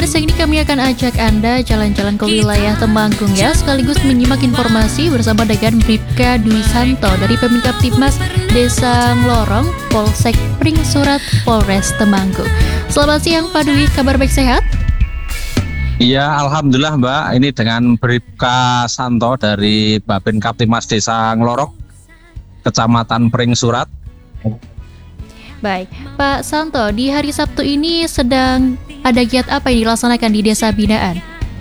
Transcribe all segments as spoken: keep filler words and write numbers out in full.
Pemirsa, ini kami akan ajak Anda jalan-jalan ke wilayah Temanggung ya, sekaligus menyimak informasi bersama dengan Bribka Dwi Santo dari Pemkab Kaptipmas Desa Nglorong, Polsek Pring Surat, Polres Temanggung. Selamat siang Pak Dwi, kabar baik sehat? Iya, alhamdulillah Mbak. Ini dengan Bribka Santo dari Babin Kaptipmas Desa Nglorong, Kecamatan Pring Surat. Baik, Pak Santo, di hari Sabtu ini sedang ada giat apa yang dilaksanakan di Desa Binaan?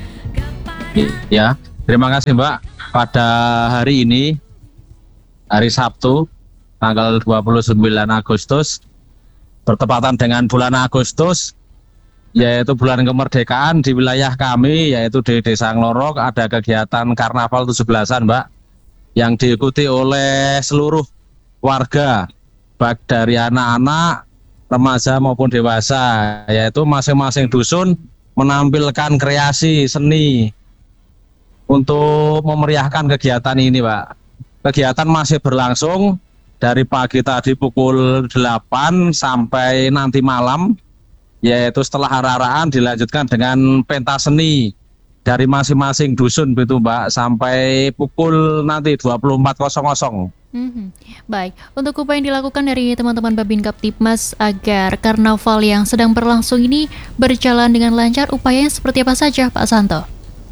Ya, terima kasih Mbak. Pada hari ini, hari Sabtu, tanggal dua puluh sembilan Agustus, bertepatan dengan bulan Agustus, yaitu bulan kemerdekaan di wilayah kami, yaitu di Desa Nglorong, ada kegiatan Karnaval tujuh belasan Mbak, yang diikuti oleh seluruh warga, baik dari anak-anak, remaja maupun dewasa, yaitu masing-masing dusun menampilkan kreasi seni untuk memeriahkan kegiatan ini, Pak. Kegiatan masih berlangsung dari pagi tadi pukul delapan sampai nanti malam, yaitu setelah arah-arahan dilanjutkan dengan pentas seni dari masing-masing dusun, begitu Mbak, sampai pukul nanti dua puluh empat nol nol. Hmm, baik, untuk upaya yang dilakukan dari teman-teman Babin Kaptipmas agar karnaval yang sedang berlangsung ini berjalan dengan lancar, upayanya seperti apa saja Pak Santo?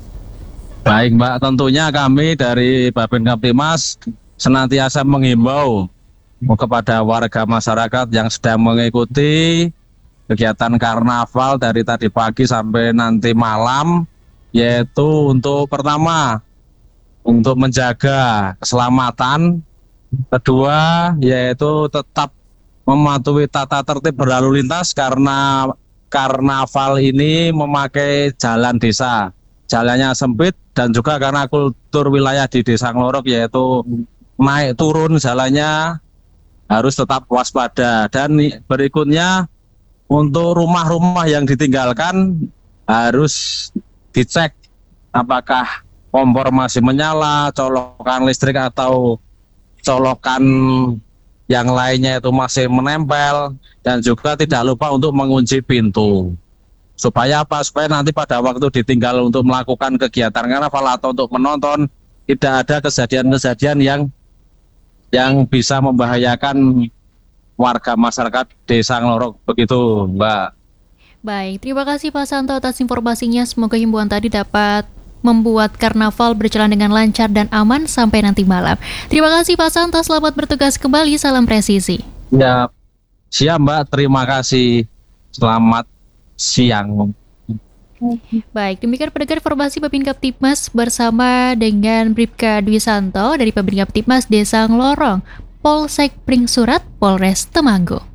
Baik Mbak, tentunya kami dari Babin Kaptipmas senantiasa menghimbau kepada warga masyarakat yang sedang mengikuti kegiatan karnaval dari tadi pagi sampai nanti malam, yaitu untuk pertama, untuk menjaga keselamatan. Kedua, yaitu tetap mematuhi tata tertib berlalu lintas karena karnaval ini memakai jalan desa. Jalannya sempit dan juga karena kultur wilayah di Desa Nglorong yaitu naik turun jalannya harus tetap waspada. Dan berikutnya, untuk rumah-rumah yang ditinggalkan harus dicek apakah kompor masih menyala, colokan listrik atau colokan yang lainnya itu masih menempel, dan juga tidak lupa untuk mengunci pintu. Supaya apa? Supaya nanti pada waktu ditinggal untuk melakukan kegiatan karnaval atau untuk menonton, tidak ada kejadian-kejadian yang yang bisa membahayakan warga masyarakat Desa Nglorong, begitu Mbak. Baik, terima kasih Pak Santo atas informasinya. Semoga himbauan tadi dapat membuat karnaval berjalan dengan lancar dan aman sampai nanti malam. Terima kasih Pak Santo, selamat bertugas kembali, salam presisi. Ya, siap Mbak, terima kasih. Selamat siang. Baik, demikian pendengar informasi Babin Kaptipmas bersama dengan Bribka Dwi Santo dari Babin Kaptipmas Desa Nglorong, Polsek Pring Surat, Polres Temanggung.